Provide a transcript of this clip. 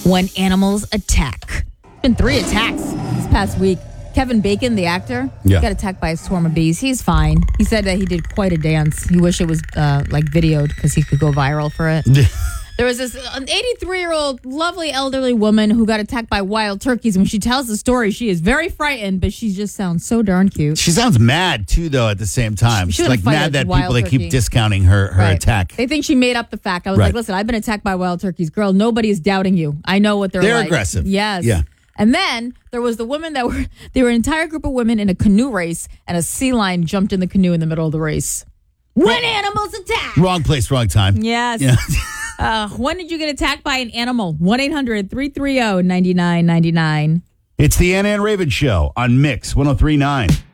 when animals attack. Been 3 attacks this past week. Kevin Bacon, the actor, got attacked by a swarm of bees. He's fine. He said that he did quite a dance. He wished it was videoed because he could go viral for it. There was this 83-year-old lovely elderly woman who got attacked by wild turkeys. When she tells the story, she is very frightened, but she just sounds so darn cute. She sounds mad, too, though, at the same time. She's like mad that people that keep discounting her attack. They think she made up the fact. I was like, listen, I've been attacked by wild turkeys. Girl, nobody is doubting you. I know what they're like. They're aggressive. Yes. Yeah. And then there was the women they were an entire group of women in a canoe race, and a sea lion jumped in the canoe in the middle of the race. When animals attack. Wrong place, wrong time. Yes. Yeah. When did you get attacked by an animal? 1-800-330-9999. It's the Anna and Raven Show on Mix 103.9.